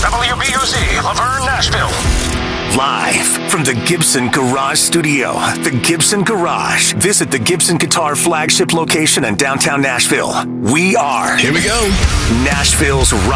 WBUZ, Laverne, Nashville. Live from the Gibson Garage Studio, the Gibson Garage. Visit the Gibson Guitar flagship location in downtown Nashville. We are... Here we go. Nashville's